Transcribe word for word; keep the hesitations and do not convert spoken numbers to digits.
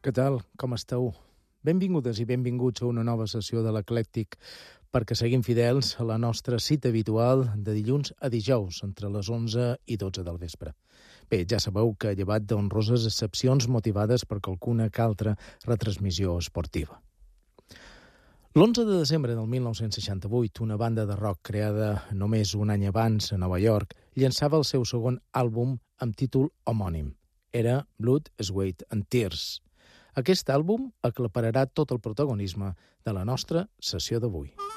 Què tal? Com esteu? Benvingudes i benvinguts a una nova sessió de l'Eclèctic perquè seguim fidels a la nostra cita habitual de dilluns a dijous, entre les onze i dotze del vespre. Bé, ja sabeu que llevat d'honroses excepcions motivades per qualcuna que altra retransmissió esportiva. L'onze de desembre del mil nou-cents seixanta-vuit, una banda de rock creada només un any abans a Nova York llançava el seu segon àlbum amb títol homònim. Era Blood, Sweat and Tears. Aquest àlbum aclapararà tot el protagonisme de la nostra sessió d'avui.